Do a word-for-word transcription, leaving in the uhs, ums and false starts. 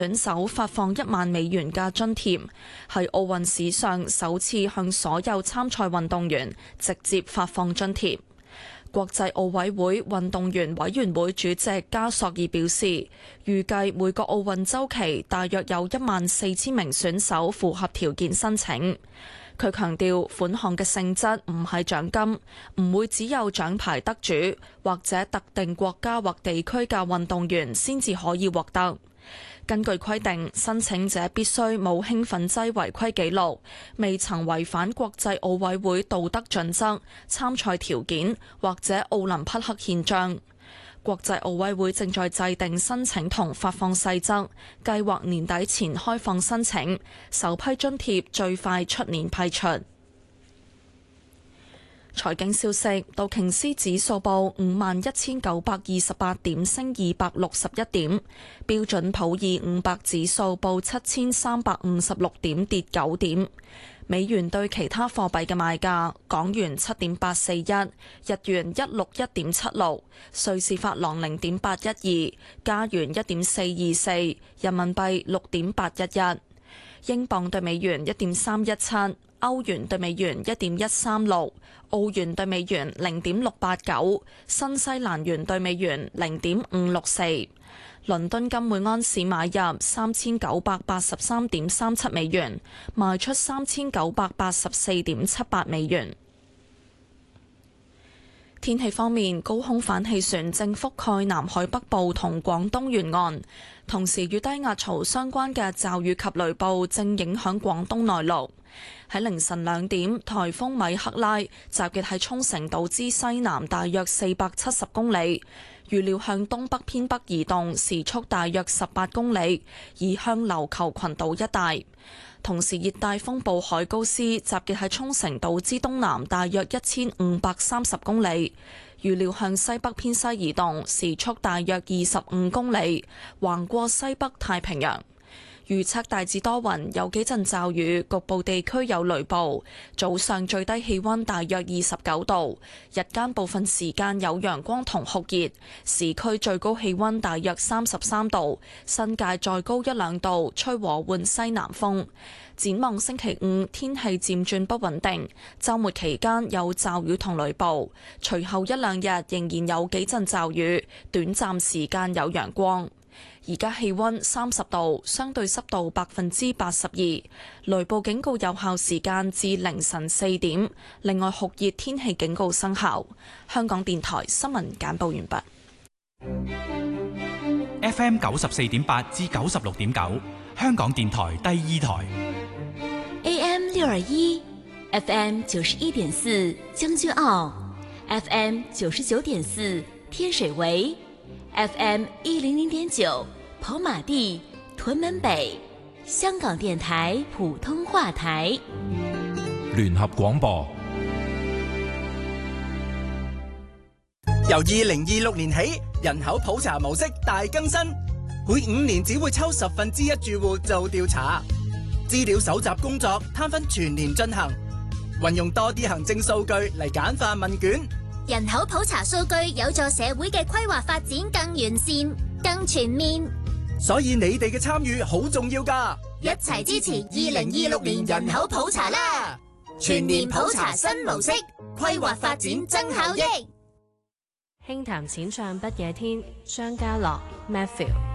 選手發放一萬美元嘅津貼，係奧運史上首次向所有參賽運動員直接發放津貼。國際奧委會運動員委員會主席加索爾表示，預計每個奧運週期大約有一萬四千名選手符合條件申請。佢強調，款項嘅性質唔係獎金，唔會只有獎牌得主或者特定國家或地區嘅運動員先至可以獲得。根據規定，申請者必須冇興奮劑違規記錄，未曾違反國際奧委會道德準則、參賽條件或者奧林匹克憲章。國際奧委會正在制定申請同發放細則，計劃年底前開放申請，首批津貼最快出年批出。財經消息，道瓊斯指數報五萬一千九百二十八點，升二百六十一點；標準普爾五百指數報七千三百五十六點，跌九點。美元對其他貨幣嘅賣價：港元七點八四一，日元一六一點七六，瑞士法郎零點八一二，加元一點四二四，人民幣六點八一一，英鎊對美元一點三一七。歐元對美元一點一三六，澳元對美元零點六八九，新西蘭元對美元零點五六四。倫敦金每安士買入三千九百八十三點三七美元，賣出三千九百八十四點七八美元。天氣方面，高空反氣旋正覆蓋南海北部同廣東沿岸，同時與低壓槽相關嘅驟雨及雷暴正影響廣東內陸。喺凌晨兩點，颱風米克拉集結喺沖繩島之西南大約四百七十公里，預料向東北偏北移動，時速大約十八公里，移向琉球群島一帶。同時，熱帶風暴海高斯集結喺沖繩島之東南大約一千五百三十公里，預料向西北偏西移動，時速大約二十五公里，橫過西北太平洋。預測大致多雲，有幾陣驟雨，局部地區有雷暴。早上最低氣溫大約二十九度，日間部分時間有陽光同酷熱，市區最高氣溫大約三十三度，新界再高一兩度，吹和緩西南風。展望星期五，天氣漸轉不穩定，週末期間有驟雨同雷暴，隨後一兩日仍然有幾陣驟雨，短暫時間有陽光。而家氣溫三十度，相對濕度百分之八十二，雷暴警告有效時間至凌晨四點。另外，酷熱天氣警告生效。香港電台新聞簡報完畢。 F M 九十四點八至九十六點九，香港電台第二台。 A M 六二一，F M 九十一點四將軍澳 ，F M 九十九點四天水圍。F M 一零零點九跑馬地屯門北，香港電台普通話台。 聯合廣播。 由二零二六年起，人口普查模式大更新，每五年只會抽十分之一住戶做調查，資料搜集工作攤分全年進行，運用多啲行政數據嚟簡化問卷。 人口普查數據有助社會嘅規劃發展更完善、更全面， 所以你哋嘅參與好重要㗎， 一齊支持二零二六年人口普查啦！全年普查新模式，規劃發展增效益。 輕談淺唱不夜天，張家樂 Matthew。